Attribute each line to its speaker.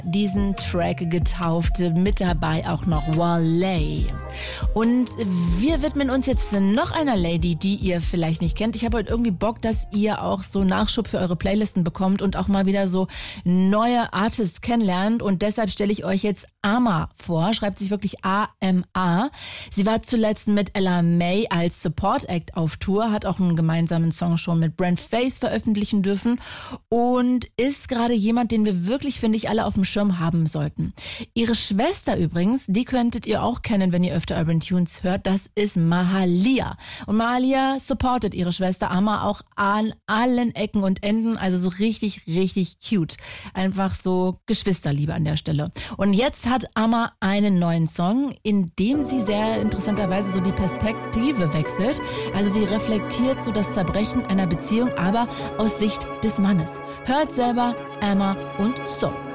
Speaker 1: diesen Track getauft, mit dabei auch noch Wale. Und wir widmen uns jetzt noch einer Lady, die ihr vielleicht nicht kennt. Ich habe heute irgendwie Bock, dass ihr auch so Nachschub für eure Playlisten bekommt und auch mal wieder so neue Artists kennenlernt. Und deshalb stelle ich euch jetzt Ama vor, schreibt sich wirklich A-M-A. Sie war zuletzt mit Ella May als Support Act auf Tour, hat auch einen gemeinsamen Song schon mit Brent Faiyaz veröffentlichen dürfen und ist gerade jemand, den wir wirklich, finde ich, alle auf dem Schirm haben sollten. Ihre Schwester übrigens, die könntet ihr auch kennen, wenn ihr öfter Urban Tunes hört, das ist Mahalia. Und Mahalia supportet ihre Schwester Ama auch an allen Ecken und Enden, also so richtig, richtig cute. Einfach so Geschwisterliebe an der Stelle. Und jetzt hat Ama einen neuen Song, in dem sie sehr interessanterweise so die Perspektive wechselt. Also sie reflektiert so das Zerbrechen einer Beziehung, aber aus Sicht des Mannes. Hört selber Ama und So.